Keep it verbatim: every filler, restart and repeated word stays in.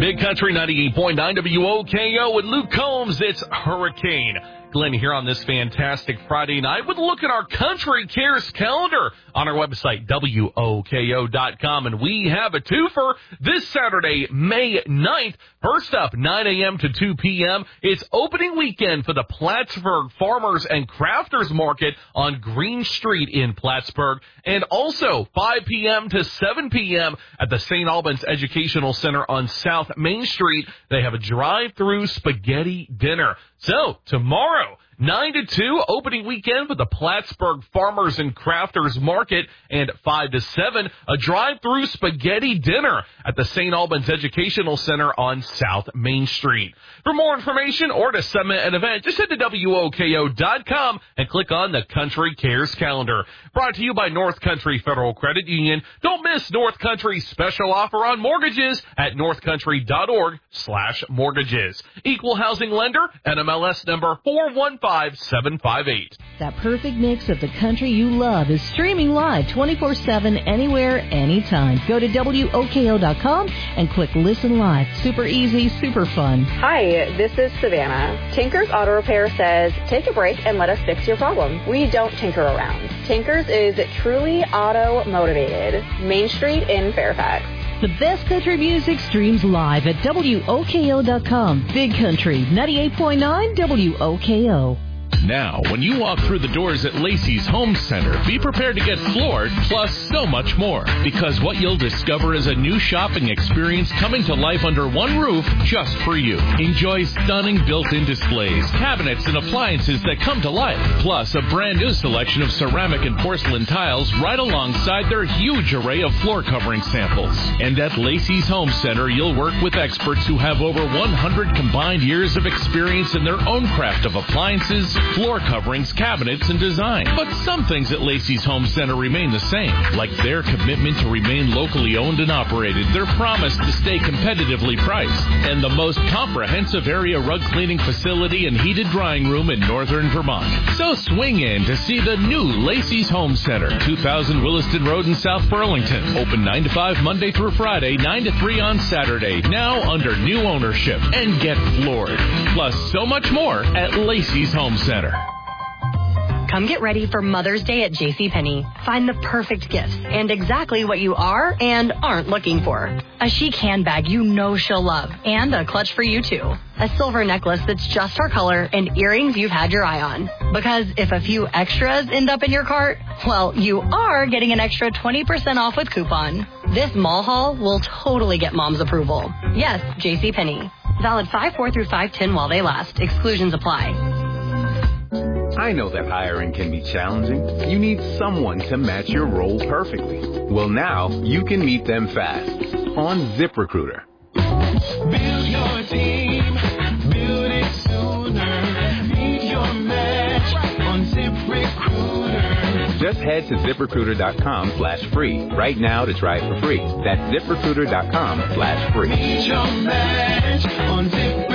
Big Country ninety-eight point nine W O K O and Luke Combs, it's Hurricane. Glenn here on this fantastic Friday night with a look at our Country Cares calendar on our website, W O K O dot com. And we have a twofer this Saturday, May ninth. First up, nine a.m. to two p.m. It's opening weekend for the Plattsburgh Farmers and Crafters Market on Green Street in Plattsburgh. And also five p.m. to seven p.m. at the Saint Albans Educational Center on South Main Street. They have a drive-through spaghetti dinner. So, tomorrow, nine to two, opening weekend for the Plattsburgh Farmers and Crafters Market, and five to seven, a drive-through spaghetti dinner at the Saint Albans Educational Center on South Main Street. For more information or to submit an event, just head to W O K O dot com and click on the Country Cares calendar. Brought to you by North Country Federal Credit Union. Don't miss North Country's special offer on mortgages at northcountry.org slash mortgages. Equal housing lender, N M L S number four one five seven five eight. That perfect mix of the country you love is streaming live twenty-four seven anywhere, anytime. Go to W O K O dot com and click Listen Live. Super easy, super fun. Hi, this is Savannah. Tinker's Auto Repair says, take a break and let us fix your problem. We don't tinker around. Tinker's is truly auto-motivated. Main Street in Fairfax. The best country music streams live at W O K O dot com. Big Country, ninety-eight point nine W O K O. Now, when you walk through the doors at Lacey's Home Center, be prepared to get floored, plus so much more. Because what you'll discover is a new shopping experience coming to life under one roof just for you. Enjoy stunning built-in displays, cabinets, and appliances that come to life. Plus, a brand new selection of ceramic and porcelain tiles right alongside their huge array of floor covering samples. And at Lacey's Home Center, you'll work with experts who have over one hundred combined years of experience in their own craft of appliances, floor coverings, cabinets, and design. But some things at Lacey's Home Center remain the same, like their commitment to remain locally owned and operated, their promise to stay competitively priced, and the most comprehensive area rug cleaning facility and heated drying room in northern Vermont. So swing in to see the new Lacey's Home Center, two thousand Williston Road in South Burlington. Open nine to five Monday through Friday, nine to three on Saturday. Now under new ownership. And get floored. Plus so much more at Lacey's Home Center. Come get ready for Mother's Day at JCPenney. Find the perfect gifts and exactly what you are and aren't looking for. A chic handbag you know she'll love, and a clutch for you too. A silver necklace that's just her color, and earrings you've had your eye on. Because if a few extras end up in your cart, well, you are getting an extra twenty percent off with coupon. This mall haul will totally get Mom's approval. Yes, JCPenney. Valid five four through five ten while they last. Exclusions apply. I know that hiring can be challenging. You need someone to match your role perfectly. Well, now you can meet them fast on ZipRecruiter. Build your team, build it sooner. Meet your match on ZipRecruiter. Just head to ZipRecruiter.com slash free right now to try it for free. That's ZipRecruiter.com slash free. Meet your match on ZipRecruiter.